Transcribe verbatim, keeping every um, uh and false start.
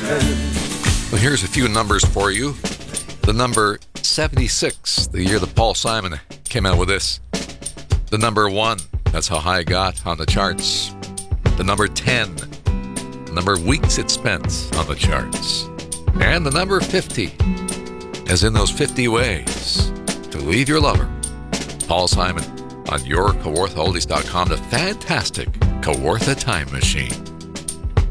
Well, here's a few numbers for you. The number seventy-six, the year that Paul Simon came out with this. The number one, that's how high it got on the charts. The number ten, the number of weeks it spent on the charts. And the number fifty, as in those fifty ways to leave your lover. Paul Simon on your Kawartha Oldies dot com, the fantastic Kawartha Time Machine.